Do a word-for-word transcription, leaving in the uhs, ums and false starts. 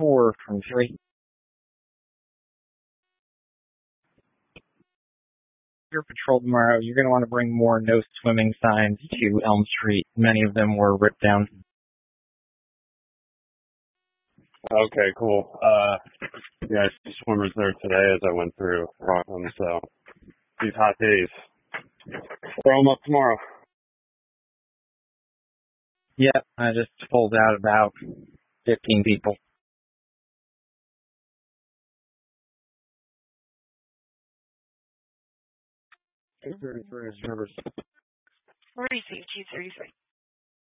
four from three. Your patrol tomorrow, you're going to want to bring more no swimming signs to Elm Street. Many of them were ripped down. Okay, cool. Uh, yeah, I see swimmers there today as I went through Rockland, so these hot days. Throw them up tomorrow. Yep, I just pulled out about fifteen people. two thirty-three is Rivers. forty-two, two thirty-three.